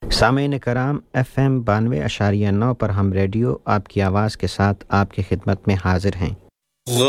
सामीन कराम FM 92.9 पर हम रेडियो आपकी आवाज़ के साथ आपकी खिदमत में हाजिर हैं।